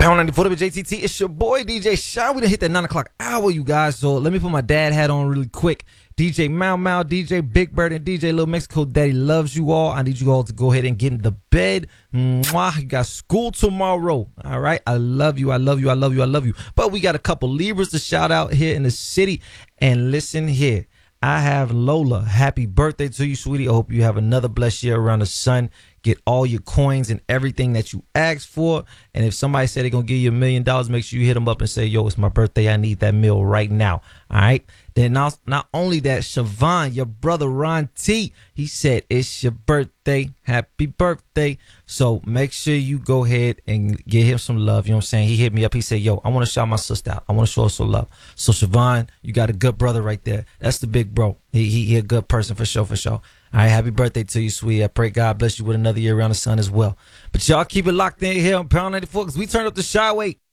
Pound 94 WJTT. It's your boy DJ Shy. We done hit that 9 o'clock hour, you guys. So let me put my dad hat on really quick. DJ Mau Mau, DJ Big Bird, and DJ Little Mexico Daddy loves you all. I need you all to go ahead and get in the bed. Mwah. You got school tomorrow. All right. I love you. I love you. I love you. I love you. But we got a couple Libras to shout out here in the city. And listen here. I have Lola. Happy birthday to you, sweetie. I hope you have another blessed year around the sun. Get all your coins and everything that you asked for. And if somebody said they're going to give you $1 million, make sure you hit them up and say, yo, it's my birthday. I need that meal right now. All right. Then not only that, Siobhan, your brother Ron T, he said, it's your birthday. Happy birthday. So make sure you go ahead and give him some love. You know what I'm saying? He hit me up. He said, yo, I want to shout my sister out. I want to show her some love. So Siobhan, you got a good brother right there. That's the big bro. He a good person for sure, for sure. All right, happy birthday to you, sweetie. I pray God bless you with another year around the sun as well. But y'all keep it locked in here on Pound 94 because we turned up the Shyway.